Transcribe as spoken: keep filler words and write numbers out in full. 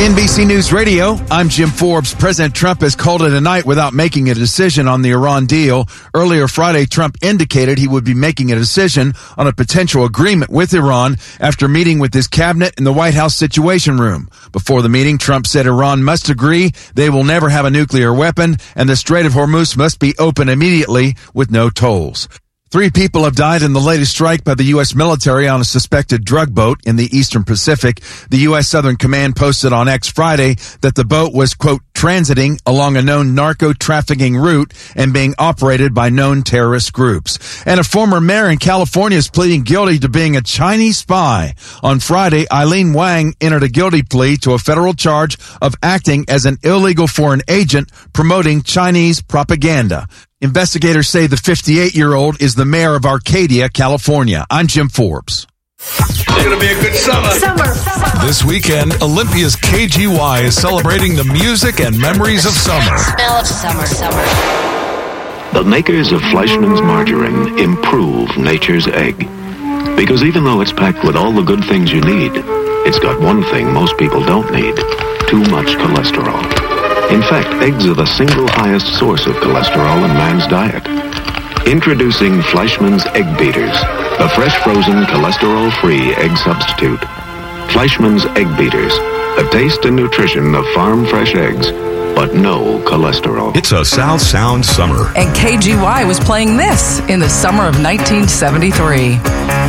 N B C News Radio, I'm Jim Forbes. President Trump has called it a night without making a decision on the Iran deal. Earlier Friday, Trump indicated he would be making a decision on a potential agreement with Iran after meeting with his cabinet in the White House Situation Room. Before the meeting, Trump said Iran must agree they will never have a nuclear weapon and the Strait of Hormuz must be open immediately with no tolls. Three people have died in the latest strike by the U S military on a suspected drug boat in the Eastern Pacific. The U S Southern Command posted on X Friday that the boat was, quote, transiting along a known narco-trafficking route and being operated by known terrorist groups. And a former mayor in California is pleading guilty to being a Chinese spy. On Friday, Eileen Wang entered a guilty plea to a federal charge of acting as an illegal foreign agent promoting Chinese propaganda. Investigators say the fifty-eight-year-old is the mayor of Arcadia, California. I'm Jim Forbes. It's going to be a good summer. Summer. Summer. This weekend, Olympia's K G Y is celebrating the music and memories of summer. Smell of summer, summer. The makers of Fleischmann's margarine improve nature's egg. Because even though it's packed with all the good things you need, it's got one thing most people don't need: too much cholesterol. In fact, eggs are the single highest source of cholesterol in man's diet. Introducing Fleischmann's Egg Beaters, the fresh frozen cholesterol-free egg substitute. Fleischmann's Egg Beaters, the taste and nutrition of farm fresh eggs, but no cholesterol. It's a South Sound summer. And K G Y was playing this in the summer of nineteen seventy-three.